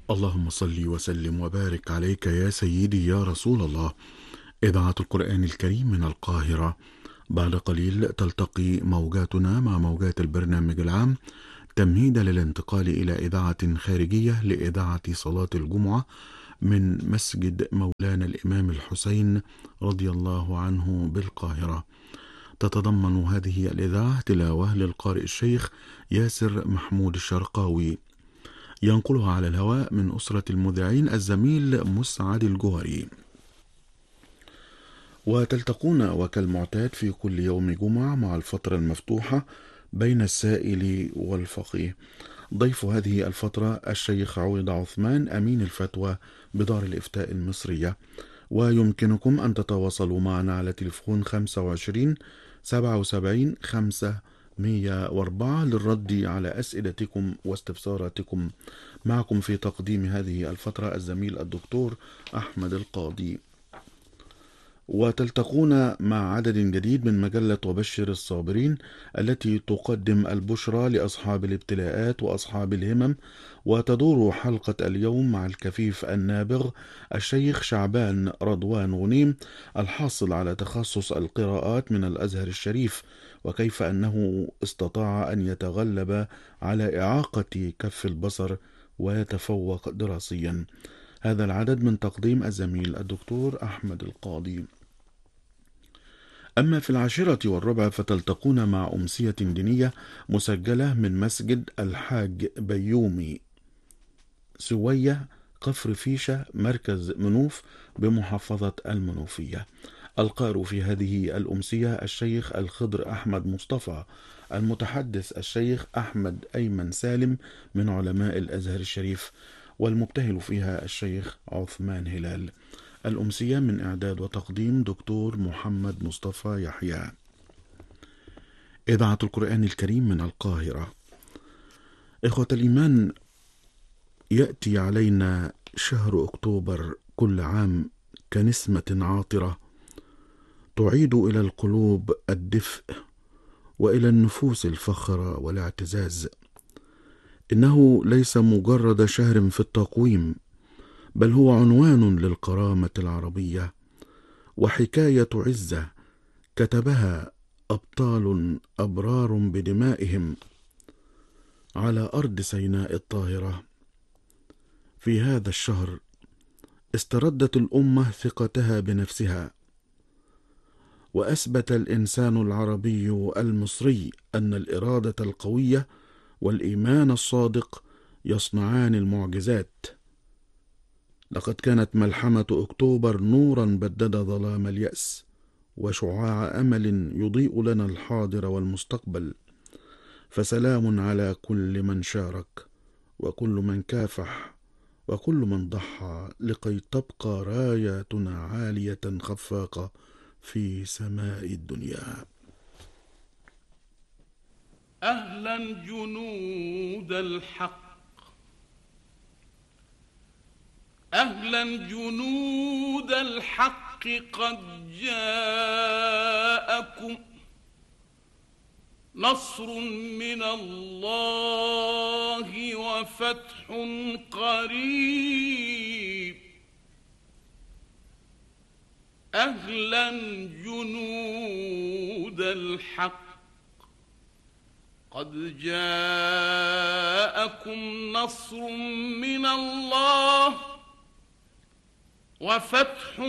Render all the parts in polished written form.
اللهم صل وسلم وبارك عليك يا سيدي يا رسول الله. إذاعة القرآن الكريم من القاهرة. بعد قليل تلتقي موجاتنا مع موجات البرنامج العام تمهيدا للانتقال إلى إذاعة خارجية لإذاعة صلاة الجمعة من مسجد مولانا الإمام الحسين رضي الله عنه بالقاهرة. تتضمن هذه الإذاعة تلاوة للقارئ الشيخ ياسر محمود الشرقاوي، ينقلها على الهواء من أسرة المذيعين الزميل مسعد الجوهري. وتلتقون وكالمعتاد في كل يوم جمعة مع الفترة المفتوحة بين السائل والفقيه. ضيف هذه الفترة الشيخ عويض عثمان أمين الفتوى بدار الإفتاء المصرية. ويمكنكم أن تتواصلوا معنا على تليفون 25 77 504 للرد على أسئلتكم واستفساراتكم. معكم في تقديم هذه الفترة الزميل الدكتور أحمد القاضي. وتلتقون مع عدد جديد من مجلة وبشر الصابرين التي تقدم البشرى لأصحاب الابتلاءات وأصحاب الهمم. وتدور حلقة اليوم مع الكفيف النابغ الشيخ شعبان رضوان غنيم الحاصل على تخصص القراءات من الأزهر الشريف، وكيف أنه استطاع أن يتغلب على إعاقة كف البصر ويتفوق دراسيا. هذا العدد من تقديم الزميل الدكتور أحمد القاضي. أما في 10:15 فتلتقون مع أمسية دينية مسجلة من مسجد الحاج بيومي سوية كفر فيشة مركز منوف بمحافظة المنوفية. القارئ في هذه الأمسية الشيخ الخضر أحمد مصطفى، المتحدث الشيخ أحمد أيمن سالم من علماء الأزهر الشريف، والمبتهل فيها الشيخ عثمان هلال. الأمسية من إعداد وتقديم دكتور محمد مصطفى يحيى. إذاعة القرآن الكريم من القاهرة. إخوة الإيمان، يأتي علينا شهر أكتوبر كل عام كنسمة عاطرة تعيد إلى القلوب الدفء وإلى النفوس الفخر والاعتزاز. إنه ليس مجرد شهر في التقويم، بل هو عنوان للكرامة العربية وحكاية عزة كتبها أبطال أبرار بدمائهم على أرض سيناء الطاهرة. في هذا الشهر استردت الأمة ثقتها بنفسها، وأثبت الإنسان العربي المصري أن الإرادة القوية والإيمان الصادق يصنعان المعجزات. لقد كانت ملحمة أكتوبر نورا بدد ظلام اليأس، وشعاع أمل يضيء لنا الحاضر والمستقبل. فسلام على كل من شارك، وكل من كافح، وكل من ضحى، لكي تبقى راياتنا عالية خفاقة في سماء الدنيا. أهلا جنود الحق، أهلا جنود الحق، قد جاءكم نصر من الله وفتح قريب. أهلا جنود الحق، قد جاءكم نصر من الله وفتح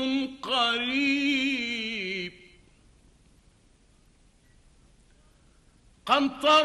قريب.